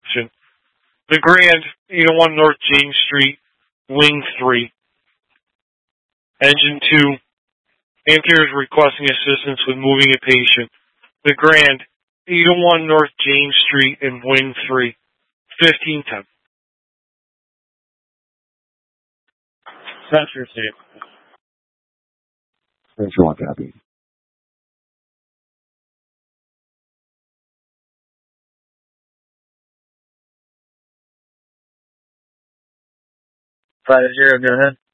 option. The Grand, 801 North James Street, Wing 3. Engine 2. Anterior is requesting assistance with moving a patient. The Grand, 801 North James Street in Wing 3. 1510. Censure safe. Censure 1 copy. 5-0, go ahead.